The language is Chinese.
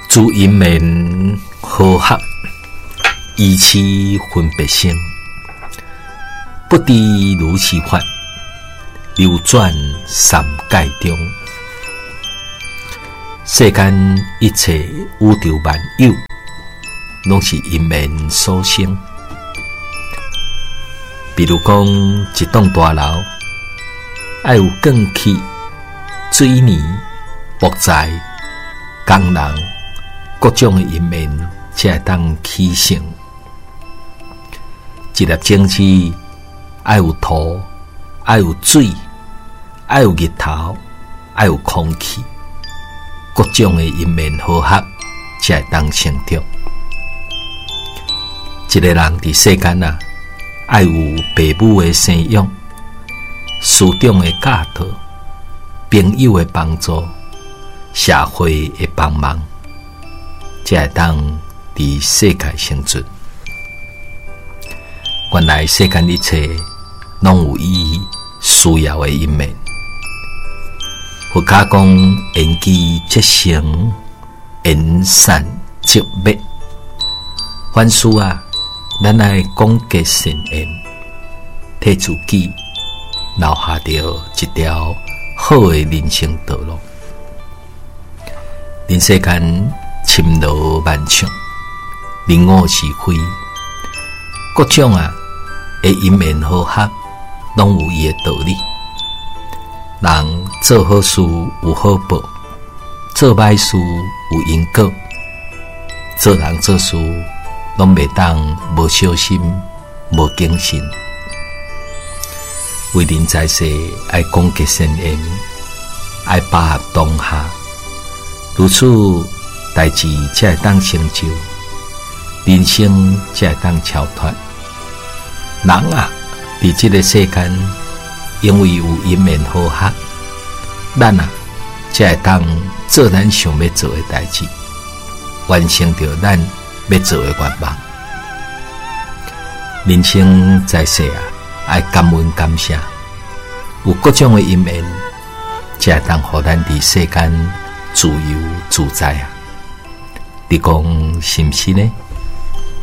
诸因缘和合，依其分别性，不知如其法，流转三界中。世间一切宇宙万有，拢是因缘所生。比如讲，一栋大楼，要有光气、水泥、木材、工人，各种的因缘才会当起成。一粒种子要有土，要有水，要有日头，要有空气，各种的因缘和合才会当成长。一个人伫世间啊，要有父母的生养、师长的教导、朋友的帮助、社会的帮忙，才会当伫世界生存。原来世间一切拢有伊需要的因缘。佛家讲缘起即成，缘散即灭。凡事啊，咱来广结善缘，替自己留下着一条好的人生道路。人世间侵罗万象，人我是非，各种啊的因缘和合，拢有伊的道理。人做好事有好报，做歹事有因果。做人做事，拢袂当无小心、无谨慎。为人在世，爱广结善缘，爱把握当下，如此代志才会当成就，人生才会当超脱。人啊，伫这个世间，因为有因缘和合，咱啊才会当做咱想要做的代志，完成着咱要做的愿望。人生在世啊，爱感恩感谢，有各种的因缘，才会当互咱伫世间自由自在啊！你讲是毋是呢？